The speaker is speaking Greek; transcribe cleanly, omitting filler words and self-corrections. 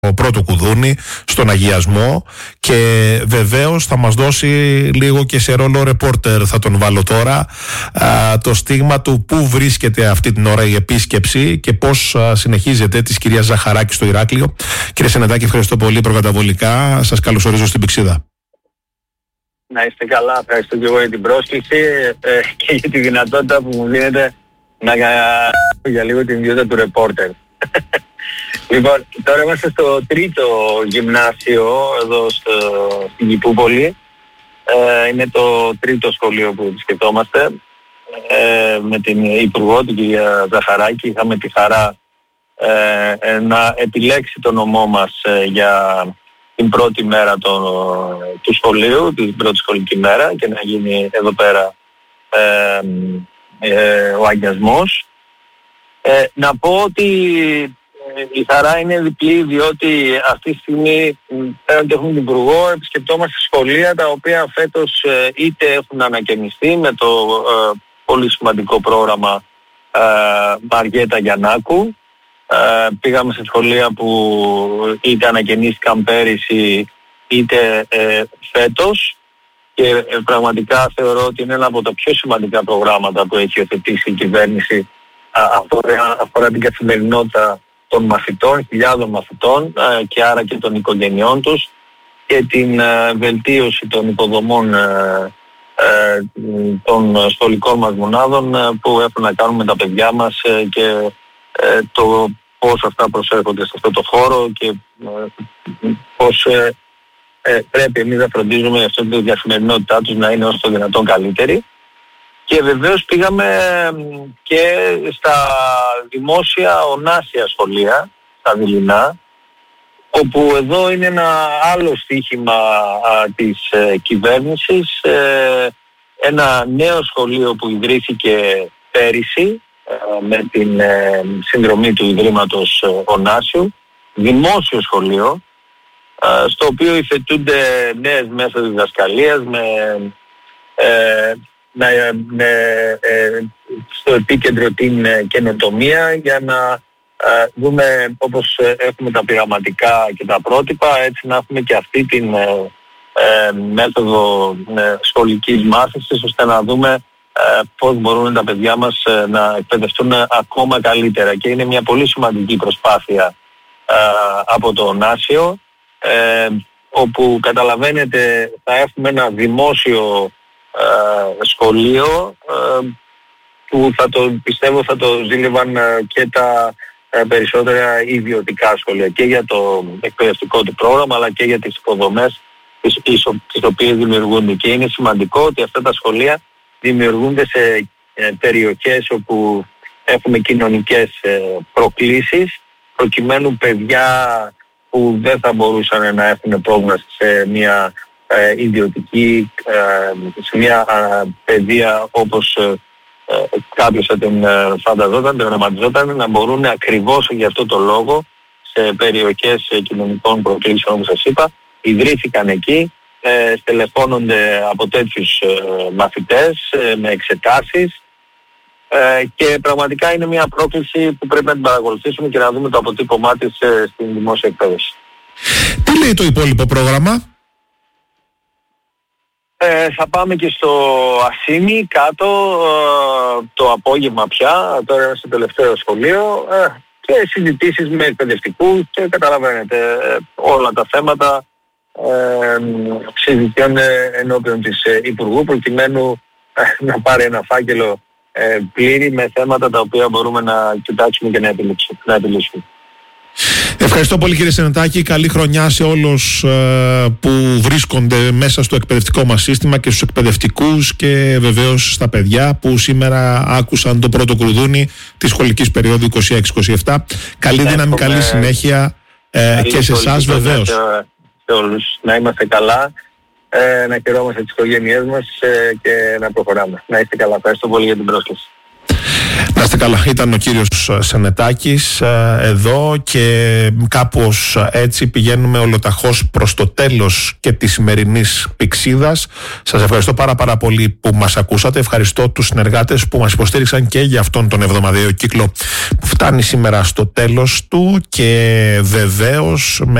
πρώτο κουδούνι, στον αγιασμό, και βεβαίως θα μας δώσει λίγο και σε ρόλο ρεπόρτερ, θα τον βάλω τώρα, το στίγμα του πού βρίσκεται αυτή την ώρα η επίσκεψη και πώς συνεχίζεται της κυρίας Ζαχαράκη στο Ηράκλειο. Κύριε Σενετάκη, ευχαριστώ πολύ προκαταβολικά. Σας καλωσορίζω στην Πυξίδα. Να είστε καλά, ευχαριστώ και εγώ για την πρόσκληση και για τη δυνατότητα που μου δίνετε να για λίγο την ιδιότητα του ρεπόρτερ. Λοιπόν, τώρα είμαστε στο τρίτο γυμνάσιο εδώ στην Κηπούπολη. Είναι το τρίτο σχολείο που επισκεπτόμαστε. Με την Υπουργό, την κυρία Ζαχαράκη, είχαμε τη χαρά να επιλέξει το νομό μας για την πρώτη μέρα του σχολείου, την πρώτη σχολική μέρα, και να γίνει εδώ πέρα ο αγιασμός. Να πω ότι η χαρά είναι διπλή, διότι αυτή τη στιγμή πέραν ότι έχουμε την Υπουργό, επισκεπτόμαστε σχολεία τα οποία φέτος είτε έχουν ανακαινιστεί με το πολύ σημαντικό πρόγραμμα Μαριέτα Γιαννάκου. Πήγαμε σε σχολεία που είτε ανακαινίστηκαν πέρυσι είτε φέτος, και πραγματικά θεωρώ ότι είναι ένα από τα πιο σημαντικά προγράμματα που έχει υιοθετήσει η κυβέρνηση. Αφορά την καθημερινότητα των μαθητών, χιλιάδων μαθητών, και άρα και των οικογενειών τους, και την βελτίωση των υποδομών των σχολικών μας μονάδων που έχουν να κάνουν με τα παιδιά μας και το πώς αυτά προσέρχονται σε αυτό το χώρο και πώς πρέπει εμείς να φροντίζουμε αυτή τη καθημερινότητά τους να είναι όσο το δυνατόν καλύτερη. Και βεβαίως πήγαμε και στα δημόσια ονάσια σχολεία, στα δειλινά, όπου εδώ είναι ένα άλλο στοίχημα της κυβέρνησης, ένα νέο σχολείο που ιδρύθηκε πέρυσι με την συνδρομή του Ιδρύματος Ονάσιου, δημόσιο σχολείο, στο οποίο υφετούνται νέες μέσα διδασκαλίας στο επίκεντρο την καινοτομία, για να δούμε, όπως έχουμε τα πειραματικά και τα πρότυπα, έτσι να έχουμε και αυτή την μέθοδο σχολικής μάθησης, ώστε να δούμε πώς μπορούν τα παιδιά μας να εκπαιδευτούν ακόμα καλύτερα. Και είναι μια πολύ σημαντική προσπάθεια από το Ονάσιο, όπου καταλαβαίνετε θα έχουμε ένα δημόσιο σχολείο που πιστεύω θα το ζήλευαν και τα περισσότερα ιδιωτικά σχολεία, και για το εκπαιδευτικό του πρόγραμμα αλλά και για τις υποδομές τις οποίες δημιουργούνται. Και είναι σημαντικό ότι αυτά τα σχολεία δημιουργούνται σε περιοχές όπου έχουμε κοινωνικές προκλήσεις, προκειμένου παιδιά που δεν θα μπορούσαν να έχουν πρόβλημα σε μια ιδιωτική, σε μια παιδεία όπως κάποιος θα την φανταζόταν, την οραματιζόταν, να μπορούν ακριβώς για αυτό το λόγο σε περιοχές κοινωνικών προκλήσεων, όπως σας είπα, ιδρύθηκαν εκεί, στελεχώνονται από τέτοιους μαθητές με εξετάσεις, και πραγματικά είναι μια πρόκληση που πρέπει να την παρακολουθήσουμε και να δούμε το αποτύπωμά της στην δημόσια εκπαίδευση. Τι λέει το υπόλοιπο πρόγραμμα? Θα πάμε και στο Ασίνι κάτω το απόγευμα πια, τώρα είναι στο τελευταίο σχολείο, και συζητήσεις με εκπαιδευτικούς, και καταλαβαίνετε όλα τα θέματα συζητιώνται ενώπιον της Υπουργού, προκειμένου να πάρει ένα φάκελο πλήρη με θέματα τα οποία μπορούμε να κοιτάξουμε και να επιλύσουμε. Ευχαριστώ πολύ, κύριε Σενετάκη. Καλή χρονιά σε όλους που βρίσκονται μέσα στο εκπαιδευτικό μας σύστημα και στους εκπαιδευτικούς, και βεβαίως στα παιδιά που σήμερα άκουσαν το πρώτο κουδούνι της σχολικής περίοδου 26-27. Καλή δύναμη, καλή συνέχεια και σε εσάς βεβαίως. Σε όλους. Να είμαστε καλά, να χαιρόμαστε τις οικογένειές μας και να προχωράμε. Να είστε καλά. Ευχαριστώ πολύ για την πρόσκληση. Να είστε καλά, ήταν ο κύριος Σενετάκης εδώ και κάπως έτσι πηγαίνουμε ολοταχώς προς το τέλος και της σημερινής Πηξίδας. Σας ευχαριστώ πάρα πολύ που μας ακούσατε. Ευχαριστώ τους συνεργάτες που μας υποστήριξαν και για αυτόν τον εβδομαδιαίο κύκλο που φτάνει σήμερα στο τέλος του, και βεβαίως